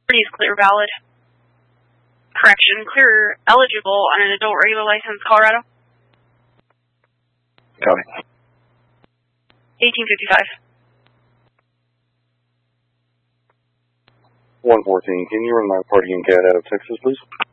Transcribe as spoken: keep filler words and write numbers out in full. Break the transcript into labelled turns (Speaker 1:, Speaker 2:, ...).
Speaker 1: is clear valid. Correction, clear eligible on an adult regular license, Colorado.
Speaker 2: Copy.
Speaker 1: eighteen fifty-five.
Speaker 2: one fourteen, can you run my party in C A D out of Texas, please?